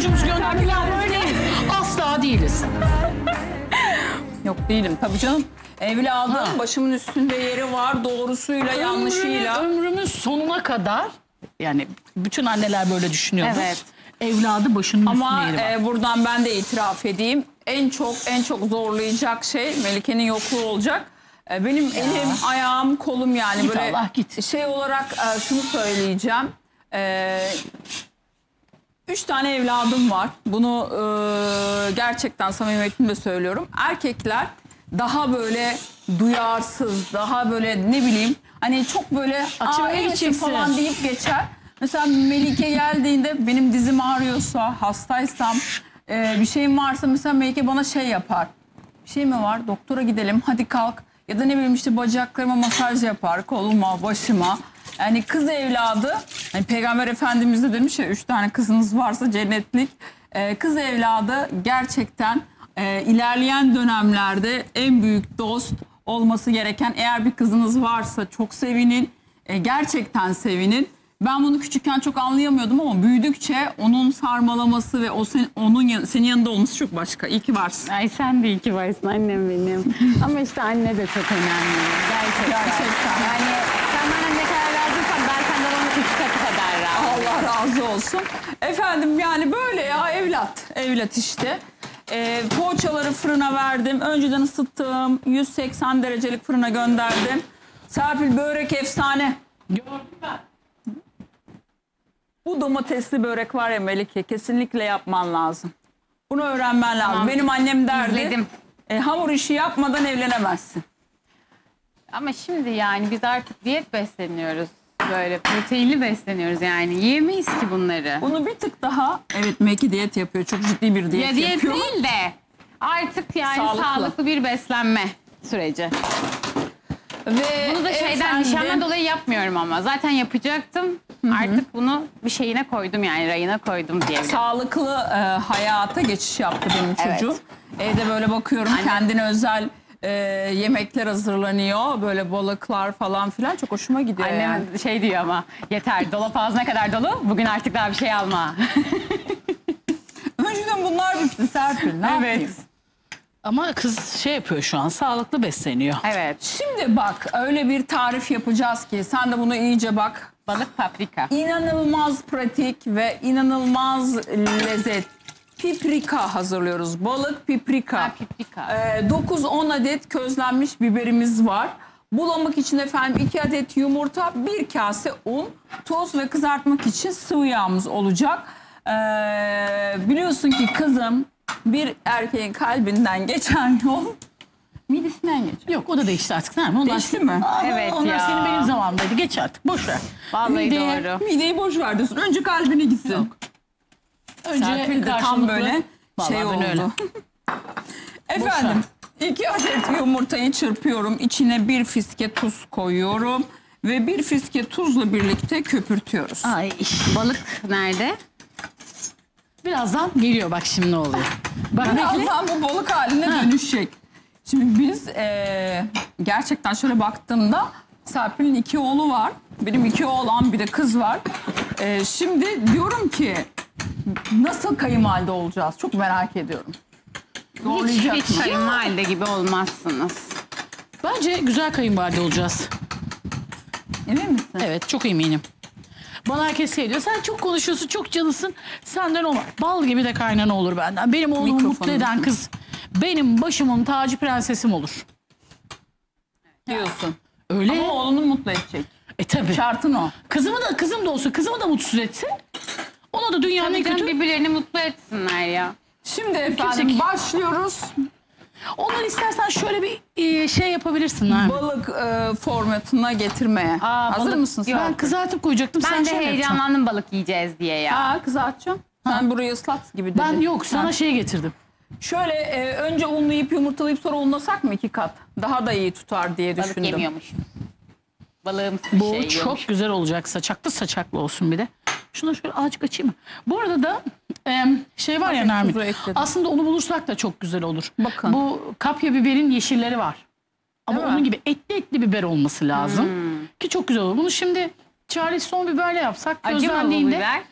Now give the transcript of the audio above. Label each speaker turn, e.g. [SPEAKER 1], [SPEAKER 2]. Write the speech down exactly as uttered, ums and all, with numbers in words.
[SPEAKER 1] çocuğumuzu gönderdiler böyle. Asla değiliz.
[SPEAKER 2] Yok değilim tabii canım. Evladım
[SPEAKER 1] Ha.
[SPEAKER 2] başımın üstünde yeri var, doğrusuyla yanlışıyla.
[SPEAKER 1] Ömrümün, ömrümün sonuna kadar, yani bütün anneler böyle düşünüyordu.
[SPEAKER 3] Evet.
[SPEAKER 1] Evladı başının
[SPEAKER 2] Ama
[SPEAKER 1] üstünde yeri var.
[SPEAKER 2] e, buradan ben de itiraf edeyim. En çok en çok zorlayacak şey Melike'nin yokluğu olacak. E, benim elim, ayağım, kolum yani
[SPEAKER 1] Git
[SPEAKER 2] böyle
[SPEAKER 1] Allah, git.
[SPEAKER 2] şey olarak e, şunu söyleyeceğim. E, üç tane evladım var. Bunu e, gerçekten samimiyetimle söylüyorum. Erkekler daha böyle duyarsız, daha böyle ne bileyim hani çok böyle
[SPEAKER 1] Açık
[SPEAKER 2] aa iyisin
[SPEAKER 1] geçeceksin
[SPEAKER 2] falan deyip geçer. Mesela Melike geldiğinde benim dizim ağrıyorsa, hastaysam, e, bir şeyim varsa mesela Melike bana şey yapar. Bir şey mi var? Doktora gidelim. Hadi kalk. Ya da ne bileyim işte bacaklarıma masaj yapar, koluma, başıma. Yani kız evladı, hani Peygamber Efendimiz de demiş ya üç tane kızınız varsa cennetlik. E, kız evladı gerçekten e, ilerleyen dönemlerde en büyük dost olması gereken, eğer bir kızınız varsa çok sevinin. E, gerçekten sevinin. Ben bunu küçükken çok anlayamıyordum ama büyüdükçe onun sarmalaması ve o sen, onun yan- senin yanında olması çok başka. İyi ki varsın.
[SPEAKER 3] Ay sen de iyi ki varsın annem benim. Ama işte anne de çok önemli. Gerçekten.
[SPEAKER 2] Gerçekten.
[SPEAKER 3] Yani sen bana ne kadar razıysan ben senden onun üç katı kadar razıyım.
[SPEAKER 2] Allah razı olsun. Efendim yani böyle ya evlat. Evlat işte. Ee, poğaçaları fırına verdim. Önceden ısıttım. yüz seksen derecelik fırına gönderdim. Serpil börek efsane.
[SPEAKER 1] Gördüm ben.
[SPEAKER 2] Bu domatesli börek var ya Melike, kesinlikle yapman lazım. Bunu öğrenmen lazım.
[SPEAKER 3] Tamam,
[SPEAKER 2] Benim annem derdi.
[SPEAKER 3] izledim.
[SPEAKER 2] E, hamur işi yapmadan evlenemezsin.
[SPEAKER 3] Ama şimdi yani biz artık diyet besleniyoruz. Böyle proteinli besleniyoruz yani. Yiyemeyiz ki bunları.
[SPEAKER 2] Bunu bir tık daha, evet Melike diyet yapıyor. Çok ciddi bir diyet,
[SPEAKER 3] Ya diyet
[SPEAKER 2] yapıyor.
[SPEAKER 3] değil de artık yani
[SPEAKER 2] Sağlıklı.
[SPEAKER 3] sağlıklı, bir beslenme süreci.
[SPEAKER 2] Ve
[SPEAKER 3] Bunu da şeyden
[SPEAKER 2] efendim-
[SPEAKER 3] nişandan dolayı yapmıyorum ama. Zaten yapacaktım. Artık bunu bir şeyine koydum yani rayına koydum diyebilirim.
[SPEAKER 2] Sağlıklı e, hayata geçiş yaptı benim
[SPEAKER 3] Evet.
[SPEAKER 2] çocuğum. Evde böyle bakıyorum
[SPEAKER 3] Anne.
[SPEAKER 2] kendine özel e, yemekler hazırlanıyor. Böyle balıklar falan filan çok hoşuma gidiyor
[SPEAKER 3] Annem
[SPEAKER 2] yani.
[SPEAKER 3] şey diyor ama yeter dolap ağzına kadar dolu. Bugün artık daha bir şey alma.
[SPEAKER 2] Önceden bunlar bitti Serpil, ne yapayım?
[SPEAKER 1] Ama kız şey yapıyor şu an, sağlıklı besleniyor.
[SPEAKER 3] Evet.
[SPEAKER 2] Şimdi bak öyle bir tarif yapacağız ki sen de bunu iyice bak.
[SPEAKER 3] Balık paprika.
[SPEAKER 2] İnanılmaz pratik ve inanılmaz lezzet. Piprika hazırlıyoruz. Balık piprika.
[SPEAKER 3] Ha, piprika.
[SPEAKER 2] Ee, dokuz on adet közlenmiş biberimiz var. Bulamak için efendim iki adet yumurta, bir kase un, toz ve kızartmak için sıvı yağımız olacak. Ee, biliyorsun ki kızım bir erkeğin kalbinden geçen yol midesinden geçer.
[SPEAKER 1] Yok o da değişti artık. Değil mi? Onlar,
[SPEAKER 2] Değişti mi?
[SPEAKER 1] Aa,
[SPEAKER 3] Evet
[SPEAKER 1] onlar
[SPEAKER 3] ya.
[SPEAKER 1] senin benim zamanımdaydı. Geç artık. Boş ver.
[SPEAKER 3] Vallahi
[SPEAKER 1] Mideye-
[SPEAKER 3] doğru.
[SPEAKER 2] Mideyi boş ver diyorsun. Önce kalbine gitsin.
[SPEAKER 1] Önce
[SPEAKER 2] Serpil de tam
[SPEAKER 1] karşılıklı-
[SPEAKER 2] böyle
[SPEAKER 1] Vallahi
[SPEAKER 2] şey
[SPEAKER 1] ben
[SPEAKER 2] oldu.
[SPEAKER 1] öyle.
[SPEAKER 2] Efendim iki adet yumurtayı çırpıyorum. İçine bir fiske tuz koyuyorum. Ve bir fiske tuzla birlikte köpürtüyoruz.
[SPEAKER 1] Ay,
[SPEAKER 3] Balık nerede?
[SPEAKER 1] birazdan geliyor bak şimdi ne oluyor. Bak bekle.
[SPEAKER 2] Birazdan bu balık haline dönüşecek. Şimdi biz eee, gerçekten şöyle baktığımda Serpil'in iki oğlu var. Benim iki oğlan bir de kız var. Eee, şimdi diyorum ki nasıl kayınvalide olacağız? Çok merak ediyorum. Zorlayacak
[SPEAKER 3] Hiç
[SPEAKER 2] mı?
[SPEAKER 3] kayınvalide gibi olmazsınız.
[SPEAKER 1] Bence güzel kayınvalide olacağız.
[SPEAKER 2] Emin misin?
[SPEAKER 1] Evet çok eminim. Bana herkes şey diyor. Sen çok konuşuyorsun, çok canısın. Senden olmaz. Bal gibi de kaynana olur benden. Benim oğlumu
[SPEAKER 2] Mikrofonu
[SPEAKER 1] mutlu eden kız. Benim başımın tacı prensesim olur.
[SPEAKER 2] Diyorsun.
[SPEAKER 1] Öyle.
[SPEAKER 2] Ama oğlunu mutlu edecek.
[SPEAKER 1] E tabii.
[SPEAKER 2] Şartın o.
[SPEAKER 1] Kızımı da kızım da olsun. Kızımı da mutsuz etsin. Ona da dünyanın en
[SPEAKER 3] Tabii canım,
[SPEAKER 1] kötü.
[SPEAKER 3] birbirlerini mutlu etsinler ya.
[SPEAKER 2] Şimdi efendim başlıyoruz.
[SPEAKER 1] Ondan istersen şöyle bir e, şey yapabilirsin. Ha.
[SPEAKER 2] Balık e, formatına getirmeye.
[SPEAKER 3] Aa,
[SPEAKER 2] Hazır
[SPEAKER 3] balık-
[SPEAKER 2] mısın sen?
[SPEAKER 3] Yok.
[SPEAKER 1] Ben kızartıp koyacaktım.
[SPEAKER 3] Ben
[SPEAKER 1] sen
[SPEAKER 3] de
[SPEAKER 1] şöyle yapacaksın.
[SPEAKER 3] heyecanlandım balık yiyeceğiz diye ya.
[SPEAKER 2] Ha kızartacağım. Sen burayı ıslat gibi dedin.
[SPEAKER 1] Ben yok sana
[SPEAKER 2] Ha.
[SPEAKER 1] şey getirdim.
[SPEAKER 2] Şöyle e, önce unlayıp yumurtalayıp sonra unlasak mı iki kat? Daha da iyi tutar diye
[SPEAKER 3] Balık
[SPEAKER 2] düşündüm.
[SPEAKER 3] yemiyormuş. Balığımsı bir
[SPEAKER 1] Bu
[SPEAKER 3] şey
[SPEAKER 1] çok
[SPEAKER 3] yiyormuş.
[SPEAKER 1] güzel olacak. Saçaklı saçaklı olsun bir de. Şunu şöyle azıcık açayım mı? Bu arada da e, şey var ya
[SPEAKER 2] Hafif
[SPEAKER 1] Nermin.
[SPEAKER 2] tuzu ekledim.
[SPEAKER 1] Aslında onu bulursak da çok güzel olur.
[SPEAKER 2] Bakın.
[SPEAKER 1] Bu kapya biberin yeşilleri var. Ama
[SPEAKER 2] Değil mi?
[SPEAKER 1] onun gibi etli etli biber olması lazım. Ki çok güzel olur. Bunu şimdi Charleston biberle yapsak
[SPEAKER 3] Acı mı bu
[SPEAKER 1] közlendiğinde
[SPEAKER 3] biber?